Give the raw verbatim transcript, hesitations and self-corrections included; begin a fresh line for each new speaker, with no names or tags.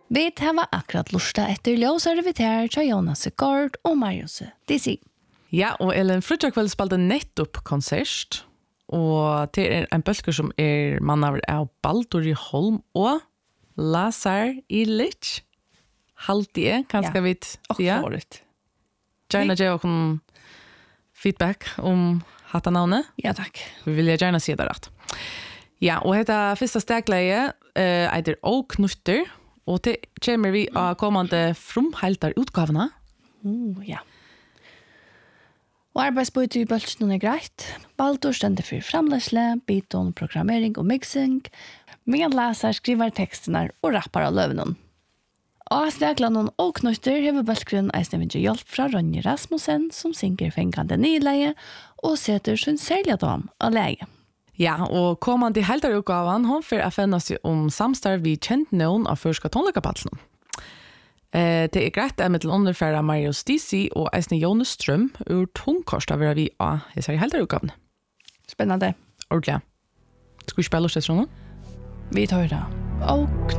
Vi har akkurat lusta etter ljøsere viter til Jonas Gard og Marius D C.
Ja, og Ellen Frutjakveld spalte nettopp konsert, og det er en bølger som er mann av Baldur i Holm og Lazar Illich. Halvdige, kanskje
Ja.
vidt.
Och
Ja,
förut.
gärna ge oss en feedback om hatta navnet.
Ja, tack.
Vi vill gärna se det rätt. Ja, och detta första stegleie eh är O Knutter, och det kommer vi av kommande fromheltar utgavene.
Oh, ja. Og arbeidsbøyter i bølsen er greit. Baldur stender for framlegsle, biton, programmering og mixing. Medan Lazar skriver tekstene og rappar av løvenen. Og steglanen og knutter hever bølskeren eisne vinner hjelp fra Ronny Rasmussen, som synger fengande nyleie og setter sin særlige dam av leie.
Ja, og kommande heltar utgavan hon för att finna sig om samstarv vi kjent någon av förska tonlekapatlen. Eh, det er greit at mittel underfæra Marius D C og eisne Jonas Strøm ur tungkost av vi av hesar i heltar utgavan.
Spennende.
Ordentlig. Skal vi spille oss etter sånn?
Vi tar det. Og